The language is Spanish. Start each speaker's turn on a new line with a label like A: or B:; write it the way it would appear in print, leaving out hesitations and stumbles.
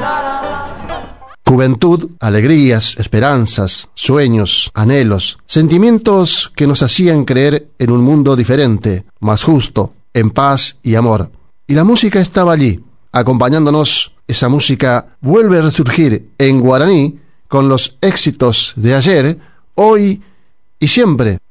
A: Juventud, alegrías, esperanzas, sueños, anhelos, sentimientos que nos hacían creer en un mundo diferente, más justo, en paz y amor. Y la música estaba allí, acompañándonos. Esa música vuelve a resurgir en guaraní con los éxitos de ayer, hoy y siempre.